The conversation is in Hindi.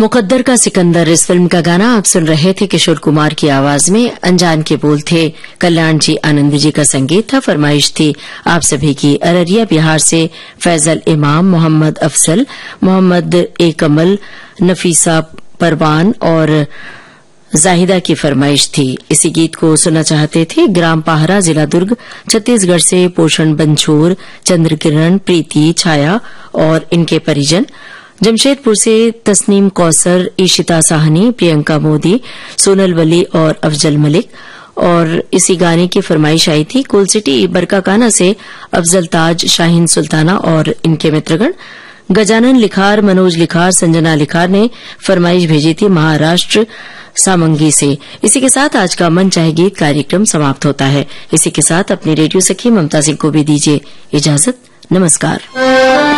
मुकद्दर का सिकंदर इस फिल्म का गाना आप सुन रहे थे किशोर कुमार की आवाज में। अनजान के बोल थे कल्याण जी आनंद जी का संगीत था। फरमाइश थी आप सभी की अररिया बिहार से फैजल इमाम, मोहम्मद अफसल, मोहम्मद ए कमल, नफीसा परवान और जाहिदा की फरमाइश थी। इसी गीत को सुनना चाहते थे ग्राम पाहरा, जिला दुर्ग, छत्तीसगढ़ से पोषण बंछोर, चंद्रकिरण, प्रीति, छाया और इनके परिजन। जमशेदपुर से तस्नीम कौसर, ईशिता साहनी, प्रियंका मोदी, सोनल वली और अफजल मलिक। और इसी गाने की फरमाइश आई थी कोल सिटी बरकाकाना से अफजल ताज, शाहीन सुल्ताना और इनके मित्रगण। गजानन लिखार, मनोज लिखार, संजना लिखार ने फरमाइश भेजी थी महाराष्ट्र सामंगी से। इसी के साथ आज का मन चाहे गीत कार्यक्रम समाप्त होता है। इसी के साथ अपनी रेडियो सखी ममता सिंह को भी दीजिए इजाजत। नमस्कार।